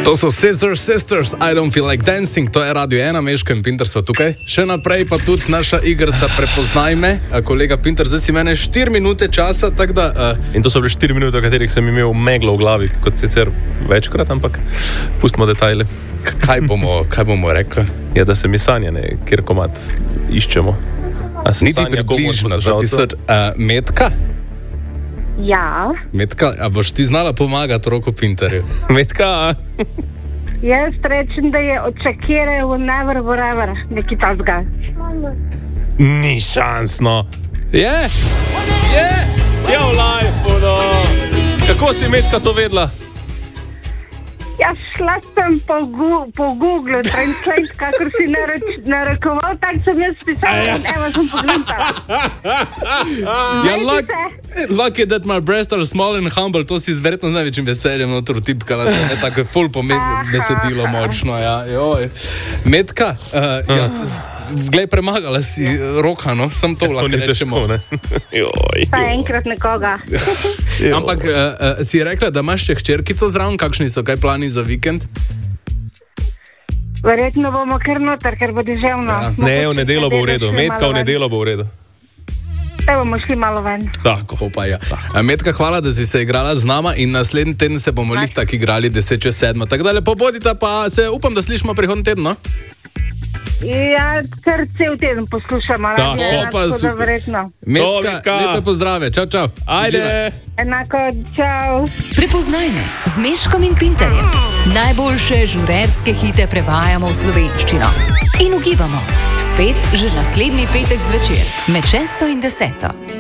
To so Scissors Sisters, I don't feel like dancing, to je Radio 1, Meško in Pinter so tukaj. Še naprej pa tudi naša igrica Prepoznaj me. Kolega Pinter, zdaj si mene 4 minute časa, tako da... In to so bile 4 minute, v katerih sem imel meglo v glavi, kot sicer večkrat, ampak pustimo detajle. Kaj bomo rekli? Je, da se mi sanjane, kjer komad iščemo. Niti približno, Metka? Ja. Metka, a boš ti znala pomagati Roku Pinterju? Metka? Jaz rečem, da je od Shakire v Never Forever, nekaj tazga. Ni šans, no. Je? Ja, v life, no. Kako si Metka to vedela? Ja, šla sem po Google Translate, kakor si narekoval, tak sem jaz pisala in evo sem pogledala. Ja, lucky that my breasts are small and humble, to si verjetno z največjim veseljem notor tipkala, da je tako ful pomembno besedilo močno, ja. Joj. Metka, ja, glej, premagala si Roka, no, sem to lahko rečemo. Joj. Pa enkrat nekoga. Ampak si rekla, da imaš še hčerkico zraven, kakšni so, kaj plani za vikend? Verjetno bomo kar noter, ker bo deževno. Ja. Ne, v nedelo bo v redu, Metka v nedelo bo v redu. Te bomo šli malo ven. Tako pa ja. Metka, hvala, da si se igrala z nama in naslednji teden se bomo lih tak igrali 10:07. Tako da lepo bodita, pa se upam, da slišimo prihodnji teden, no? Ja, kar cel teden poslušamo. Pa super. Metka, lepe pozdrave, čau, čau. Ajde. Enako, čau. Prepoznaj me z Meškom in Pinterjem. Najboljše žurerske hite prevajamo v slovenščino. In ugibamo, spet že naslednji petek zvečer med 6 in 10.